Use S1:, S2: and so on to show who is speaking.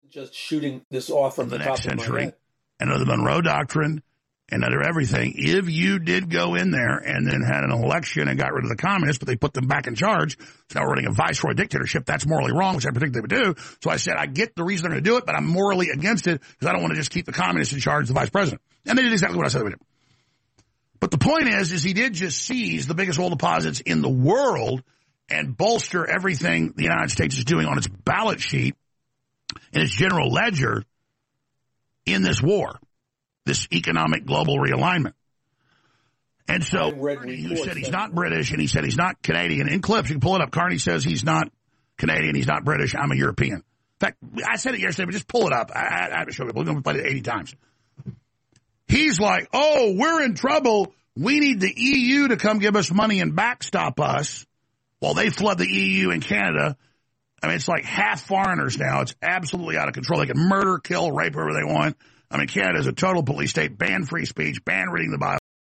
S1: Just shooting this off from the top of my head.
S2: And under the Monroe Doctrine and under everything, if you did go in there and then had an election and got rid of the communists, but they put them back in charge, so now we're running a viceroy dictatorship, that's morally wrong, which I predicted they would do. So I said, I get the reason they're going to do it, but I'm morally against it because I don't want to just keep the communists in charge, the vice president. And they did exactly what I said they would do. But the point is he did just seize the biggest oil deposits in the world and bolster everything the United States is doing on its balance sheet in its general ledger in this war, this economic global realignment. And so Carney, who said he's not British and he said he's not Canadian, in clips, you can pull it up, Carney says he's not Canadian, he's not British, I'm a European. In fact, I said it yesterday, but just pull it up. I have to show people. We're going to play it 80 times. He's like, oh, we're in trouble. We need the EU to come give us money and backstop us while they flood the EU and Canada. I mean, it's like half foreigners now. It's absolutely out of control. They can murder, kill, rape whoever they want. I mean, Canada is a total police state, ban free speech, ban reading the Bible.